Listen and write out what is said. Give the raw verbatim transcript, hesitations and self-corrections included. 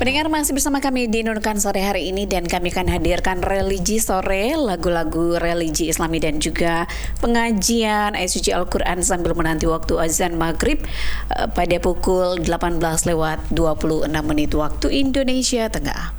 Pendengar masih bersama kami di Nurkan sore hari ini dan kami akan hadirkan religi sore, lagu-lagu religi Islami dan juga pengajian ayat suci Al-Quran sambil menanti waktu azan maghrib uh, pada pukul delapan belas lewat dua puluh enam menit waktu Indonesia Tengah.